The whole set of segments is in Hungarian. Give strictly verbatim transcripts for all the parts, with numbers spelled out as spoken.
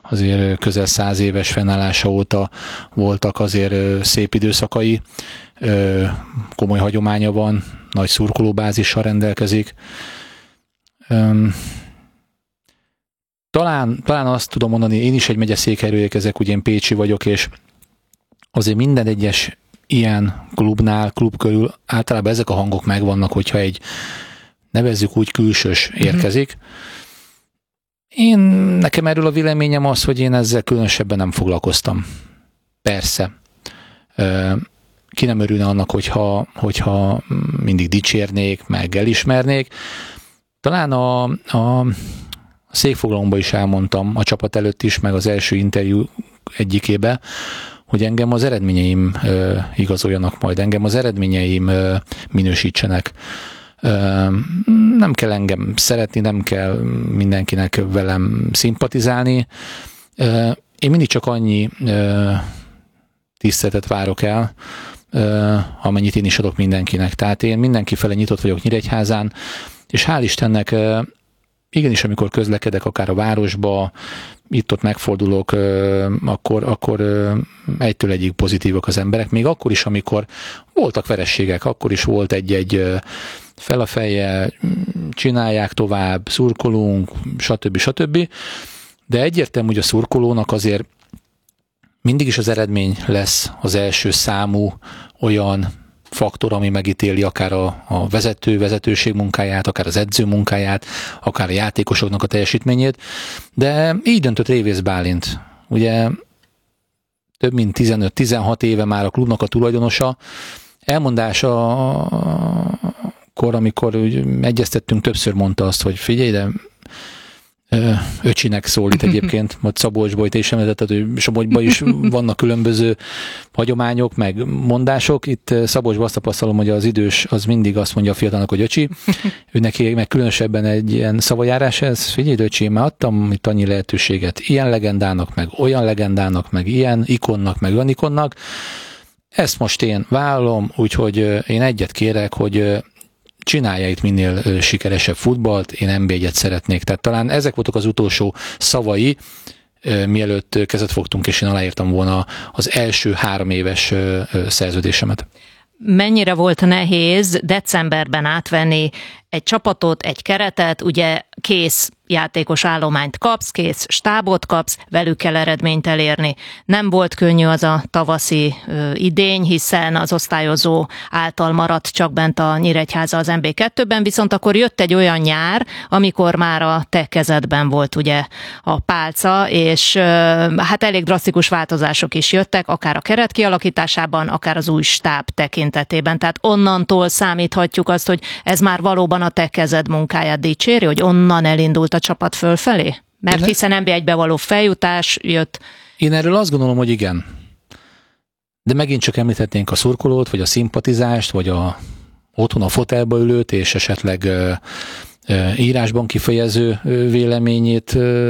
azért közel száz éves fennállása óta voltak azért szép időszakai, komoly hagyománya van, nagy szurkolóbázissal rendelkezik. Talán, talán azt tudom mondani, én is egy megyeszékhelyről érkezek, ugye én pécsi vagyok, és azért minden egyes ilyen klubnál, klub körül általában ezek a hangok megvannak, hogyha egy, nevezzük úgy, külsős érkezik. Én, nekem erről a véleményem az, hogy én ezzel különösebben nem foglalkoztam. Persze. Ki nem örülne annak, hogyha, hogyha mindig dicsérnék, meg elismernék. Talán a, a székfoglalomban is elmondtam, a csapat előtt is, meg az első interjú egyikébe, hogy engem az eredményeim ö, igazoljanak majd, engem az eredményeim ö, minősítsenek. Ö, nem kell engem szeretni, nem kell mindenkinek velem szimpatizálni. Ö, én mindig csak annyi ö, tiszteletet várok el, ö, amennyit én is adok mindenkinek. Tehát én mindenki fele nyitott vagyok Nyíregyházán, és hál' Istennek ö, igenis, amikor közlekedek akár a városba, itt-ott megfordulok, akkor, akkor egytől egyig pozitívak az emberek. Még akkor is, amikor voltak verességek, akkor is volt egy-egy fel a fejjel, csinálják tovább, szurkolunk, stb. stb. De egyértelmű, hogy a szurkolónak azért mindig is az eredmény lesz az első számú olyan faktor, ami megítéli akár a, a vezető, vezetőség munkáját, akár az edző munkáját, akár a játékosoknak a teljesítményét, de így döntött Révész Bálint. Ugye több mint tizenöt-tizenhat éve már a klubnak a tulajdonosa. Elmondása akkor, amikor egyeztettünk, többször mondta azt, hogy figyelj, de öcsinek szólít egyébként, majd Szabolcsból te is említetted, hogy Somogyban is vannak különböző hagyományok, meg mondások. Itt Szabolcsban azt tapasztalom, hogy az idős az mindig azt mondja a fiatalnak, hogy öcsi. Ő neki meg különösebben egy ilyen szavajárás ez. Figyelj, öcsi, én már adtam itt annyi lehetőséget. Ilyen legendának, meg olyan legendának, meg ilyen ikonnak, meg olyan ikonnak. Ezt most én vállalom, úgyhogy én egyet kérek, hogy csinálja itt minél sikeresebb futballt, én en bé egyet szeretnék. Tehát talán ezek voltak az utolsó szavai, mielőtt kezet fogtunk, és én aláírtam volna az első három éves szerződésemet. Mennyire volt nehéz decemberben átvenni egy csapatot, egy keretet, ugye kész játékos állományt kapsz, kész stábot kapsz, velük kell eredményt elérni. Nem volt könnyű az a tavaszi ö, idény, hiszen az osztályozó által maradt csak bent a Nyíregyháza az en bé kettőben, viszont akkor jött egy olyan nyár, amikor már a te kezedben volt ugye a pálca, és ö, hát elég drasztikus változások is jöttek, akár a keret kialakításában, akár az új stáb tekintetében. Tehát onnantól számíthatjuk azt, hogy ez már valóban a te kezed munkáját dicséri, hogy onnan elindult a csapat fölfelé? Mert én hiszen en bé egybe való feljutás jött. Én erről azt gondolom, hogy igen. De megint csak említhetnénk a szurkolót, vagy a szimpatizást, vagy a otthon a fotelba ülőt, és esetleg ö, ö, írásban kifejező ö, véleményét. Ö,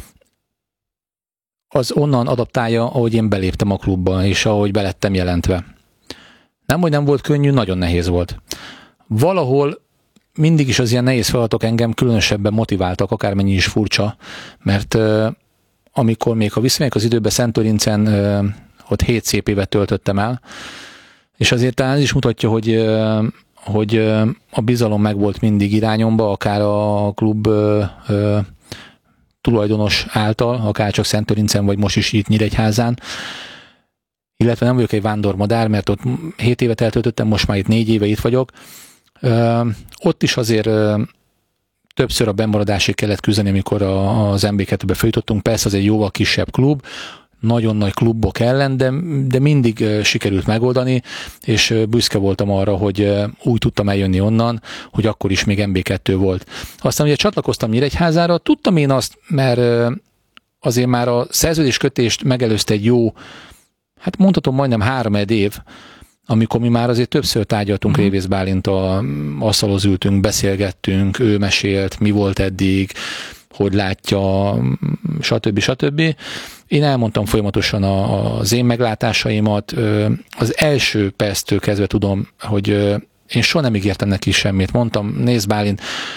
az onnan adaptálja, ahogy én beléptem a klubba, és ahogy belettem jelentve. Nem, hogy nem volt könnyű, nagyon nehéz volt. Valahol mindig is az ilyen nehéz feladatok engem különösebben motiváltak, akármennyi is furcsa, mert uh, amikor még, ha visszamegyek az időbe, Szentőrincen uh, ott hét szép évet töltöttem el, és azért talán ez is mutatja, hogy, uh, hogy uh, a bizalom megvolt mindig irányomba, akár a klub uh, uh, tulajdonos által, akár csak Szentőrincen, vagy most is itt Nyíregyházán, illetve nem vagyok egy vándormadár, mert ott hét évet eltöltöttem, most már itt négy éve itt vagyok. Ö, ott is azért ö, többször a bemaradásig kellett küzdeni, amikor a, az en bé kettőbe feljutottunk. Persze az egy jóval kisebb klub, nagyon nagy klubok ellen, de, de mindig ö, sikerült megoldani, és ö, büszke voltam arra, hogy ö, úgy tudtam eljönni onnan, hogy akkor is még en bé kettő volt. Aztán ugye csatlakoztam Nyíregyházára, tudtam én azt, mert ö, azért már a szerződéskötést megelőzte egy jó, hát mondhatom majdnem három év, amikor mi már azért többször tárgyaltunk uh-huh. Révész Bálinttal, asztalhoz ültünk, beszélgettünk, ő mesélt, mi volt eddig, hogy látja, stb. stb. Én elmondtam folyamatosan a, az én meglátásaimat. Az első perctől kezdve tudom, hogy én soha nem ígértem neki semmit. Mondtam, nézd Bálint,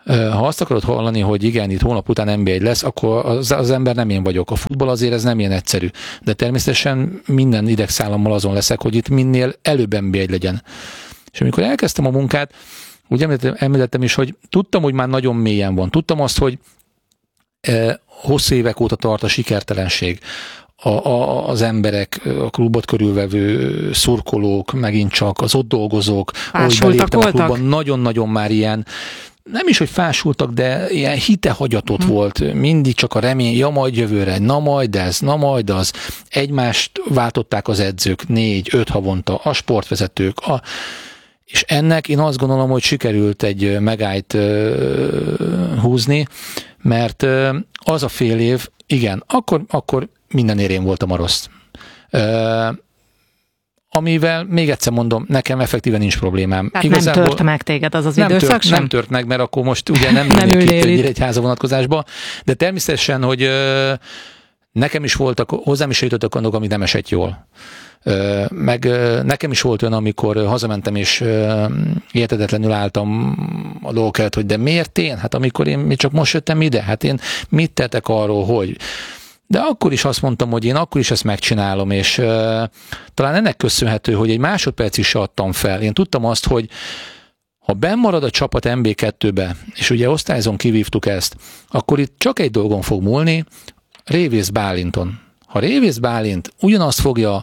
Ha azt akarod hallani, hogy igen, itt hónap után en bé egy lesz, akkor az, az ember nem én vagyok. A futball azért ez nem ilyen egyszerű. De természetesen minden idegszállammal azon leszek, hogy itt minél előbb en bé egy legyen. És amikor elkezdtem a munkát, úgy említettem is, hogy tudtam, hogy már nagyon mélyen van. Tudtam azt, hogy eh, hosszú évek óta tart a sikertelenség. A, a, az emberek, a klubot körülvevő szurkolók, megint csak az ott dolgozók, ahogy beléptem a klubban, nagyon-nagyon már ilyen, nem is, hogy fásultak, de ilyen hitehagyatott hmm. volt. Mindig csak a remény, ja majd jövőre, na majd ez, na majd az. Egymást váltották az edzők négy, öt havonta, a sportvezetők, a és ennek én azt gondolom, hogy sikerült egy megállt uh, húzni, mert uh, az a fél év, igen, akkor, akkor minden érén voltam a rossz. Uh, amivel, még egyszer mondom, nekem effektíven nincs problémám. Tehát Igazából nem tört meg téged az az nem időszak tört, sem? Nem tört meg, mert akkor most ugye nem nem ülnék itt Nyíregyháza vonatkozásba, de természetesen, hogy uh, nekem is voltak, hozzám is jutottak annak, ami nem esett jól. Meg nekem is volt olyan, amikor hazamentem, és értetetlenül álltam a dolgok előtt, hogy de miért én? Hát amikor én még csak most jöttem ide, hát én mit tettek arról, hogy... De akkor is azt mondtam, hogy én akkor is ezt megcsinálom, és uh, talán ennek köszönhető, hogy egy másodperc is adtam fel. Én tudtam azt, hogy ha benn marad a csapat en bé kettőbe, és ugye osztályzón kivívtuk ezt, akkor itt csak egy dolgon fog múlni, Révész Bálinton. Ha Révész Bálint ugyanazt fogja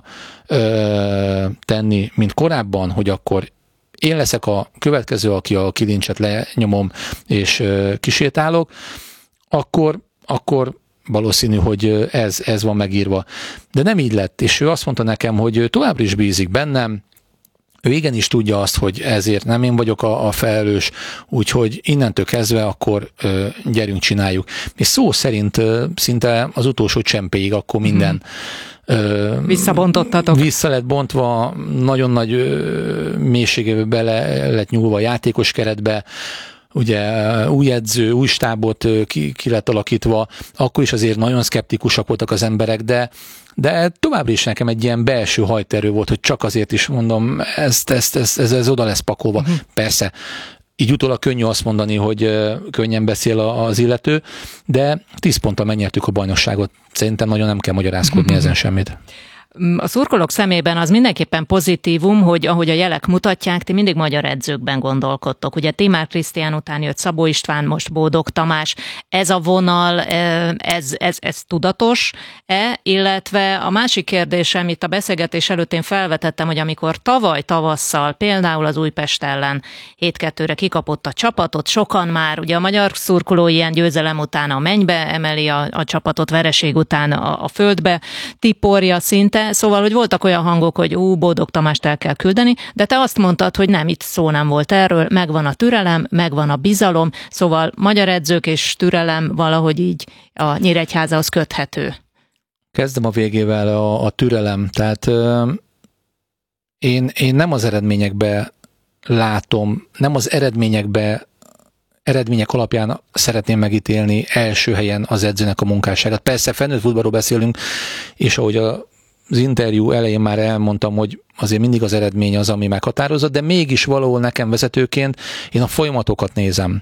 ö, tenni, mint korábban, hogy akkor én leszek a következő, aki a kilincset lenyomom és ö, kisétálok, akkor, akkor valószínű, hogy ez, ez van megírva. De nem így lett, és ő azt mondta nekem, hogy továbbra is bízik bennem, ő igenis tudja azt, hogy ezért nem én vagyok a, a felelős, úgyhogy innentől kezdve akkor ö, gyerünk, csináljuk. És szó szerint ö, szinte az utolsó csempéig akkor minden ö, visszabontottatok. Vissza lett bontva, nagyon nagy ö, mélységébe bele lett nyúlva a játékos keretbe, ugye új edző, új stábot ki, ki lett alakítva, akkor is azért nagyon szkeptikusak voltak az emberek, de de továbbra is nekem egy ilyen belső hajterő volt, hogy csak azért is mondom, ezt, ezt, ezt, ez, ez oda lesz pakolva. Uh-huh. Persze, így utólag könnyű azt mondani, hogy könnyen beszél az illető, de tíz ponttal megnyertük a bajnokságot. Szerintem nagyon nem kell magyarázkodni uh-huh. ezen semmit. A szurkolók szemében az mindenképpen pozitívum, hogy ahogy a jelek mutatják, ti mindig magyar edzőkben gondolkodtok. Ugye Timár Krisztián után jött Szabó István, most Bódog Tamás. Ez a vonal, ez, ez, ez tudatos-e? Illetve a másik kérdésem, itt a beszélgetés előtt én felvetettem, hogy amikor tavaly tavasszal például az Újpest ellen hét kettőre kikapott a csapatot, sokan már, ugye a magyar szurkoló ilyen győzelem után a mennybe emeli a, a csapatot, vereség után a, a földbe tiporja szinte. Szóval, hogy voltak olyan hangok, hogy ú, Bódog Tamást el kell küldeni, de te azt mondtad, hogy nem, itt szó nem volt erről, megvan a türelem, megvan a bizalom, szóval magyar edzők és türelem valahogy így a Nyíregyházához köthető. Kezdem a végével, a, a türelem, tehát ö, én, én nem az eredményekbe látom, nem az eredményekbe eredmények alapján szeretném megítélni első helyen az edzőnek a munkásságát. Persze felnőtt futballról beszélünk, és ahogy a az interjú elején már elmondtam, hogy azért mindig az eredmény az, ami meghatározott, de mégis valahol nekem vezetőként én a folyamatokat nézem.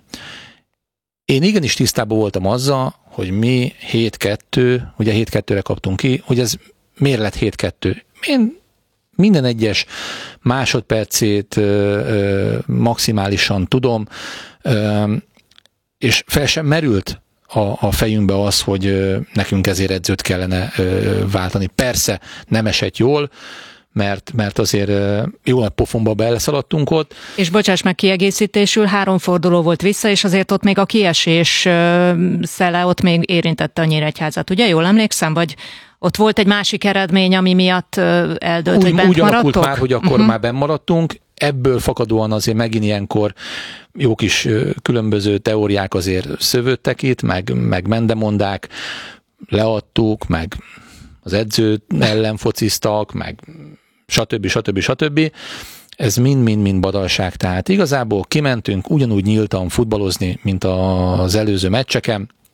Én igenis tisztában voltam azzal, hogy mi hét kettő, ugye hét kettőre kaptunk ki, hogy ez miért lett hét kettő. Én minden egyes másodpercét ö, ö, maximálisan tudom, ö, és fel sem merült A, a fejünkbe az, hogy ö, nekünk ezért edzőt kellene ö, váltani. Persze nem esett jól, mert, mert azért ö, jó nagy pofonba beleszaladtunk ott. És bocsáss meg, kiegészítésül három forduló volt vissza, és azért ott még a kiesés ö, szele ott még érintette a Nyíregyházat. Ugye jól emlékszem, vagy ott volt egy másik eredmény, ami miatt ö, eldőlt, úgy, hogy bent úgy maradtok? Úgy alakult már, hogy akkor uh-huh. már benn maradtunk. Ebből fakadóan azért megint ilyenkor jó kis különböző teóriák azért szövődtek itt, meg, meg mendemondák, leadtuk, meg az edző ellen fociztak, meg stb. stb. stb. Ez mind-mind-mind badalság. Tehát igazából kimentünk ugyanúgy nyíltan futballozni, mint az előző meccseken.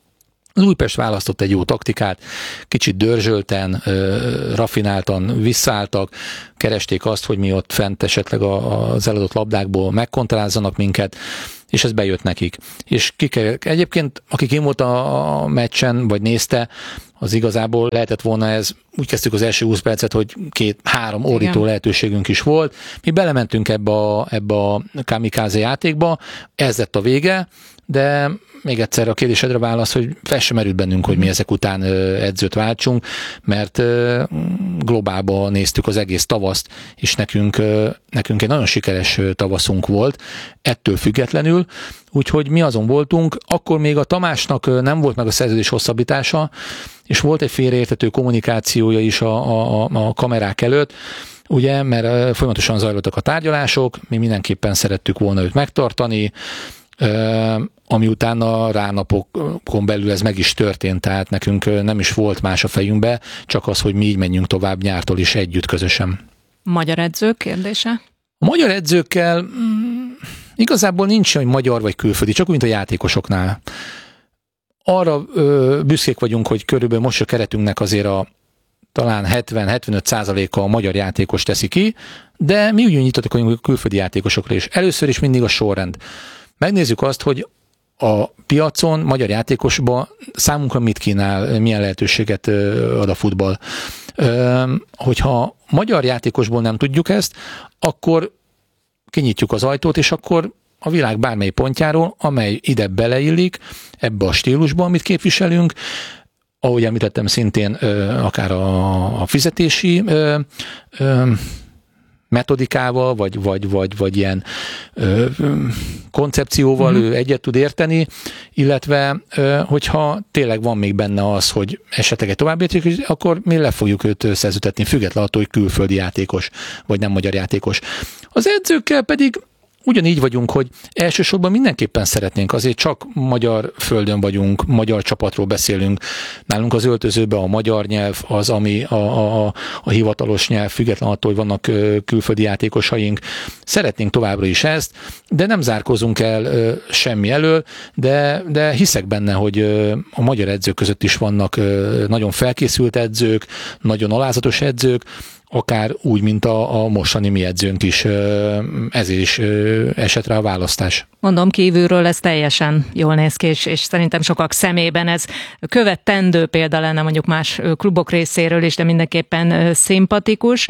Az Újpest választott egy jó taktikát, kicsit dörzsölten, rafináltan visszaálltak, keresték azt, hogy mi ott fent esetleg az eladott labdákból megkontrázzanak minket, és ez bejött nekik. És kike, egyébként, aki kim volt a meccsen, vagy nézte, az igazából lehetett volna ez, úgy kezdtük az első húsz percet, hogy két-három orrító lehetőségünk is volt. Mi belementünk ebbe a, ebbe a kamikáze játékba, ez lett a vége, de még egyszer a kérdésedre válasz, hogy fel sem merült bennünk, hogy mi ezek után edzőt váltsunk, mert globálban néztük az egész tavaszt, és nekünk, nekünk egy nagyon sikeres tavaszunk volt, ettől függetlenül, úgyhogy mi azon voltunk, akkor még a Tamásnak nem volt meg a szerződés hosszabbítása, és volt egy félreérthető kommunikációja is a, a, a kamerák előtt, ugye, mert folyamatosan zajlottak a tárgyalások, mi mindenképpen szerettük volna őt megtartani, ami utána ránapokon belül ez meg is történt, tehát nekünk nem is volt más a fejünkbe, csak az, hogy mi így menjünk tovább nyártól is együtt közösen. Magyar edzők kérdése? A magyar edzőkkel mm, igazából nincs olyan magyar vagy külföldi, csak úgy, mint a játékosoknál. Arra ö, büszkék vagyunk, hogy körülbelül most a keretünknek azért a talán hetven-hetvenöt százaléka a magyar játékos teszi ki, de mi úgy nyitottak vagyunk a külföldi játékosokra is. Először is mindig a sorrend. Megnézzük azt, hogy a piacon, magyar játékosban számunkra mit kínál, milyen lehetőséget ad a futball. Hogyha magyar játékosból nem tudjuk ezt, akkor kinyitjuk az ajtót, és akkor a világ bármely pontjáról, amely ide beleillik, ebbe a stílusba, amit képviselünk, ahogy említettem szintén akár a fizetési metodikával, vagy, vagy, vagy, vagy ilyen ö, koncepcióval mm-hmm. ő egyet tud érteni, illetve ö, hogyha tényleg van még benne az, hogy esetleg egy további, akkor mi le fogjuk őt szerződtetni, függetlenül attól, hogy külföldi játékos, vagy nem magyar játékos. Az edzőkkel pedig ugyanígy vagyunk, hogy elsősorban mindenképpen szeretnénk, azért csak magyar földön vagyunk, magyar csapatról beszélünk. Nálunk az öltözőben a magyar nyelv az, ami a, a, a hivatalos nyelv, független attól, hogy vannak külföldi játékosaink. Szeretnénk továbbra is ezt, de nem zárkozunk el semmi elől, de, de hiszek benne, hogy a magyar edzők között is vannak nagyon felkészült edzők, nagyon alázatos edzők, akár úgy, mint a, a mostani mi edzőnk is, ezért is esett rá a választás. Mondom, kívülről ez teljesen jól néz ki, és, és szerintem sokak szemében ez követendő példa lenne mondjuk más klubok részéről is, de mindenképpen szimpatikus.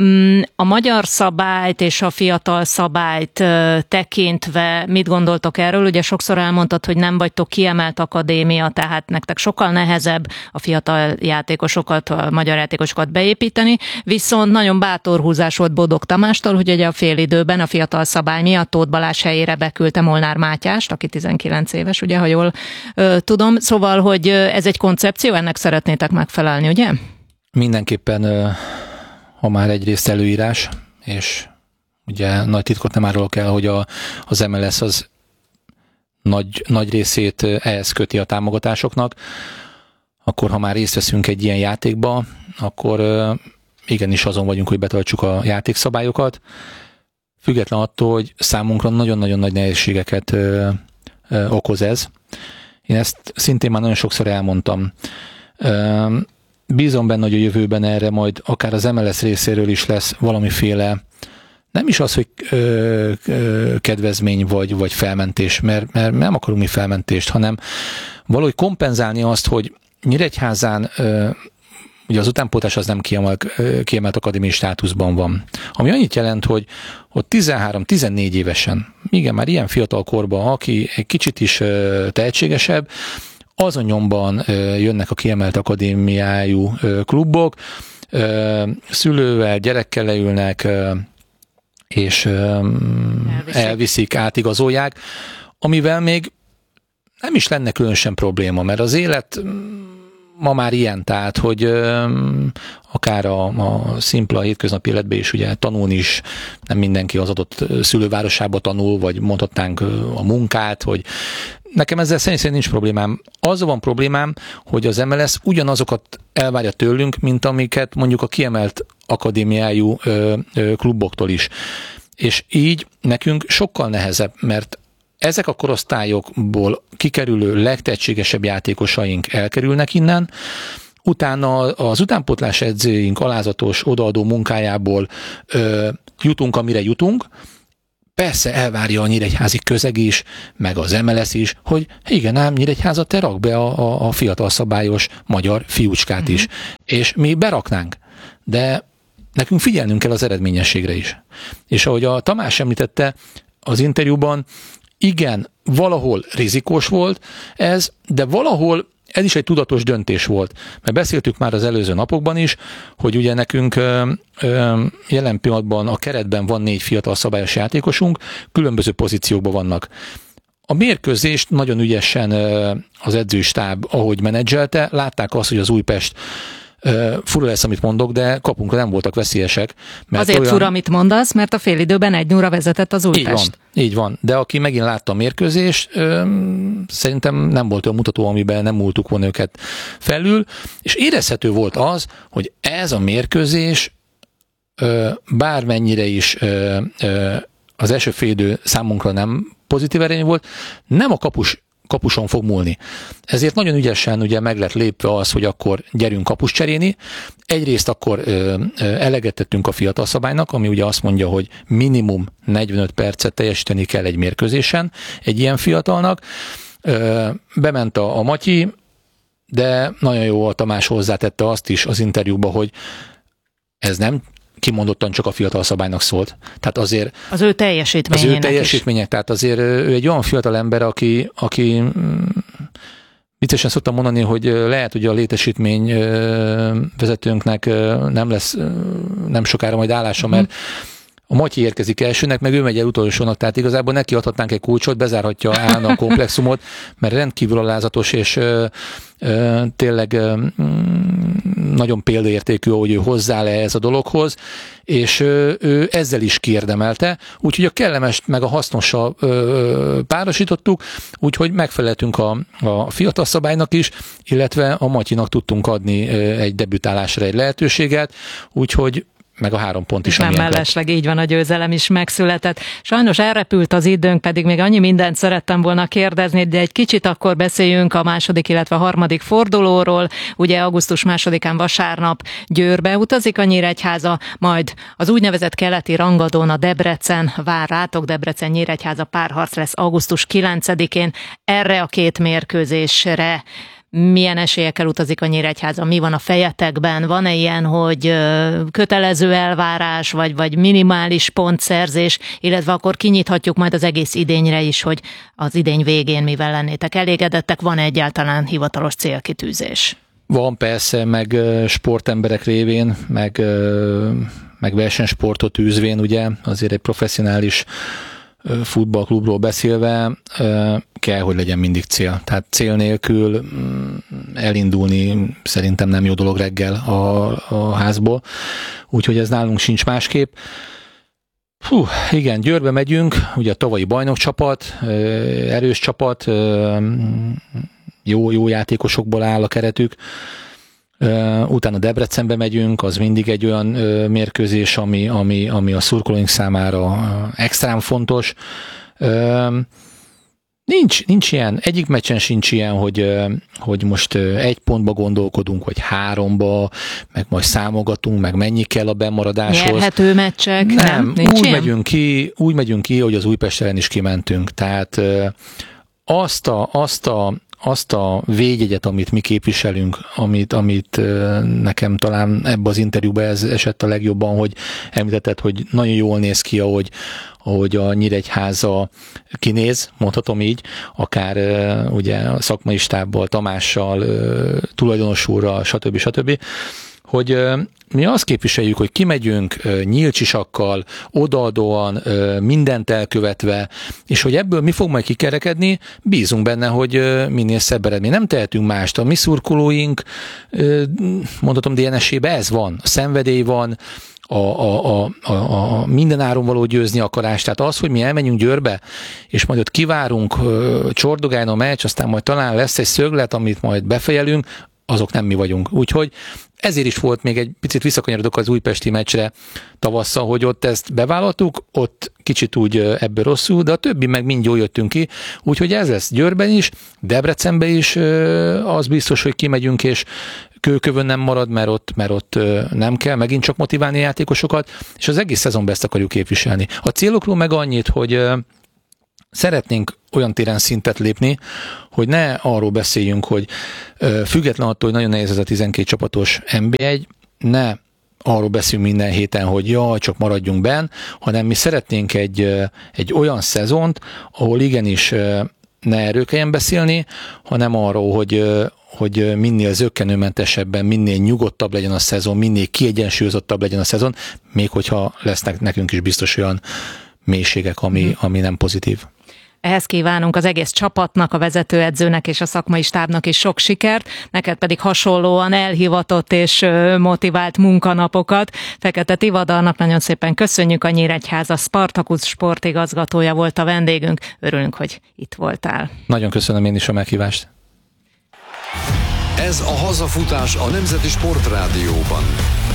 A magyar szabályt és a fiatal szabályt tekintve mit gondoltok erről? Ugye sokszor elmondtad, hogy nem vagytok kiemelt akadémia, tehát nektek sokkal nehezebb a fiatal játékosokat, a magyar játékosokat beépíteni, viszont nagyon bátor húzás volt Bodog Tamástól, hogy ugye a félidőben a fiatal szabály miatt Tóth Balázs helyére beküldte Molnár Mátyást, aki tizenkilenc éves, ugye, ha jól ö, tudom. Szóval, hogy ez egy koncepció, ennek szeretnétek megfelelni, ugye? Mindenképpen, ha már egyrészt előírás, és ugye nagy titkot nem árulok el, hogy a, az em el es az nagy, nagy részét ehhez köti a támogatásoknak, akkor ha már részt veszünk egy ilyen játékba, akkor igenis azon vagyunk, hogy betartsuk a játékszabályokat, független attól, hogy számunkra nagyon-nagyon nagy nehézségeket ö, ö, okoz ez. Én ezt szintén már nagyon sokszor elmondtam. Ö, bízom benne, hogy a jövőben erre majd akár az em el es részéről is lesz valamiféle, nem is az, hogy ö, ö, kedvezmény vagy, vagy felmentés, mert, mert nem akarunk mi felmentést, hanem valahogy kompenzálni azt, hogy Nyíregyházán ö, ugye az utánpótlás az nem kiemelt, kiemelt akadémiai státuszban van. Ami annyit jelent, hogy ott tizenhárom-tizennégy évesen, igen, már ilyen fiatal korban, aki egy kicsit is tehetségesebb, azon nyomban jönnek a kiemelt akadémiájú klubok, szülővel, gyerekkel leülnek, és elviszik, elviszik átigazolják, amivel még nem is lenne különösen probléma, mert az élet ma már ilyen, tehát, hogy ö, akár a, a szimpla hétköznapi életben is ugye tanulni is nem mindenki az adott szülővárosába tanul, vagy mondhatnánk a munkát, hogy nekem ezzel szerint nincs problémám. Az van problémám, hogy az em el es ugyanazokat elvárja tőlünk, mint amiket mondjuk a kiemelt akadémiájú ö, ö, kluboktól is. És így nekünk sokkal nehezebb, mert ezek a korosztályokból kikerülő legtehetségesebb játékosaink elkerülnek innen, utána az utánpótlás edzőink alázatos odaadó munkájából ö, jutunk, amire jutunk. Persze elvárja a nyíregyházi közeg is, meg az em el es is, hogy igen ám, Nyíregyházat te rak be a, a, a fiatal szabályos magyar fiúcskát mm-hmm. is. És mi beraknánk, de nekünk figyelnünk kell az eredményességre is. És ahogy a Tamás említette az interjúban, igen, valahol rizikós volt ez, de valahol ez is egy tudatos döntés volt. Mert beszéltük már az előző napokban is, hogy ugye nekünk ö, ö, jelen pillanatban a keretben van négy fiatal szabályos játékosunk, különböző pozíciókban vannak. A mérkőzést nagyon ügyesen ö, az edzőstáb, ahogy menedzselte, látták azt, hogy az Újpest Uh, fura lesz, amit mondok, de kapunkra nem voltak veszélyesek. Mert Azért olyan... fura, amit mondasz, mert a félidőben egy nulla vezetett az Újpest. Így van, így van. De aki megint látta a mérkőzést, uh, szerintem nem volt olyan mutató, amiben nem múltuk volna őket felül, és érezhető volt az, hogy ez a mérkőzés uh, bármennyire is uh, uh, az első félidő számunkra nem pozitív eredmény volt, nem a kapus kapuson fog múlni. Ezért nagyon ügyesen ugye meg lett lépve az, hogy akkor gyerünk kapust cserélni. Egyrészt akkor ö, ö, eleget tettünk a fiatal szabálynak, ami ugye azt mondja, hogy minimum negyvenöt percet teljesíteni kell egy mérkőzésen egy ilyen fiatalnak. Ö, bement a, a Matyi, de nagyon jó a Tamás hozzátette azt is az interjúba, hogy ez nem kimondottan csak a fiatal szabálynak szólt. Tehát azért az ő teljesítményének Az ő teljesítmények, is. Tehát azért ő egy olyan fiatal ember, aki, aki viccesen szoktam mondani, hogy lehet, hogy a létesítmény vezetőnknek nem lesz nem sokára majd állása, mert a Matyi érkezik elsőnek, meg ő megy el utolsónak, tehát igazából neki adhatnánk egy kulcsot, bezárhatja állna a komplexumot, mert rendkívül alázatos, és ö, ö, tényleg ö, nagyon példaértékű, hogy ő hozzá le ez a dologhoz, és ö, ő ezzel is kiérdemelte, úgyhogy a kellemest meg a hasznossal ö, párosítottuk, úgyhogy megfeleltünk a, a fiatal szabálynak is, illetve a Matyinak tudtunk adni ö, egy debütálásra egy lehetőséget, úgyhogy meg a három pont is. Nem mellesleg, így van, a győzelem is megszületett. Sajnos elrepült az időnk, pedig még annyi mindent szerettem volna kérdezni, de egy kicsit akkor beszéljünk a második, illetve a harmadik fordulóról. Ugye augusztus másodikán vasárnap Győrbe utazik a Nyíregyháza, majd az úgynevezett keleti rangadón a Debrecen vár rátok. Debrecen-Nyíregyháza párharc lesz augusztus kilencedikén. Erre a két mérkőzésre milyen esélyekkel utazik a Nyíregyháza? Mi van a fejetekben? Van-e ilyen, hogy kötelező elvárás, vagy, vagy minimális pontszerzés, illetve akkor kinyithatjuk majd az egész idényre is, hogy az idény végén mivel lennétek elégedettek? Van-e egyáltalán hivatalos célkitűzés? Van persze, meg sportemberek révén, meg, meg versenysportot űzvén, ugye, azért egy professzionális futballklubról beszélve kell, hogy legyen mindig cél. Tehát cél nélkül elindulni szerintem nem jó dolog reggel a, a házból. Úgyhogy ez nálunk sincs másképp. Hú, igen, Győrbe megyünk, ugye a tavalyi bajnokcsapat, erős csapat, jó, jó játékosokból áll a keretük. Uh, utána Debrecenbe megyünk, az mindig egy olyan uh, mérkőzés, ami, ami, ami a szurkolóink számára uh, extrán fontos. Uh, nincs, nincs ilyen, egyik meccsen sincs ilyen, hogy, uh, hogy most uh, egy pontba gondolkodunk, vagy háromba, meg majd számogatunk, meg mennyi kell a bemaradáshoz. Nyerhető meccsek, nem? Nem, úgy megyünk, ki, úgy megyünk ki, hogy az Újpest ellen is kimentünk. Tehát uh, azt a, azt a azt a védjegyet, amit mi képviselünk, amit, amit nekem talán ebbe az interjúban ez esett a legjobban, hogy említetted, hogy nagyon jól néz ki, ahogy, ahogy a Nyíregyháza kinéz, mondhatom így, akár ugye a szakmai stábbal, Tamással, tulajdonos úrral, stb. stb., hogy mi azt képviseljük, hogy kimegyünk nyílcsisakkal, odaadóan, mindent elkövetve, és hogy ebből mi fog majd kikerekedni, bízunk benne, hogy minél szebb eredmény. Nem tehetünk mást. A mi szurkolóink, mondhatom, dé en es-ébe ez van. A szenvedély van, a, a, a, a, a minden áron való győzni akarás. Tehát az, hogy mi elmenjünk Győrbe, és majd ott kivárunk, csordogáljon a meccs, aztán majd talán lesz egy szöglet, amit majd befejelünk, azok nem mi vagyunk. Úgyhogy ezért is volt még egy picit visszakanyarodok az újpesti meccsre tavasszal, hogy ott ezt bevállaltuk, ott kicsit úgy ebből rosszul, de a többi meg mind jól jöttünk ki, úgyhogy ez lesz Győrben is, Debrecenben is az biztos, hogy kimegyünk, és Kőkövön nem marad, mert ott, mert ott nem kell megint csak motiválni a játékosokat, és az egész szezonban ezt akarjuk képviselni. A célokról meg annyit, hogy szeretnénk olyan téren szintet lépni, hogy ne arról beszéljünk, hogy független attól, hogy nagyon nehéz ez a tizenkét csapatos en bé egy, ne arról beszélünk minden héten, hogy jaj, csak maradjunk benn, hanem mi szeretnénk egy, egy olyan szezont, ahol igenis ne erről kelljen beszélni, hanem arról, hogy, hogy minél zökkenőmentesebben, minél nyugodtabb legyen a szezon, minél kiegyensúlyozottabb legyen a szezon, még hogyha lesznek nekünk is biztos olyan mélységek, ami, ami nem pozitív. Ehhez kívánunk az egész csapatnak, a vezetőedzőnek és a szakmai stábnak is sok sikert, neked pedig hasonlóan elhivatott és motivált munkanapokat. Fekete Tivadar-nak nagyon szépen köszönjük, a Nyíregyháza Spartacus sportigazgatója volt a vendégünk. Örülünk, hogy itt voltál. Nagyon köszönöm én is a meghívást. Ez a Hazafutás a Nemzeti Sportrádióban.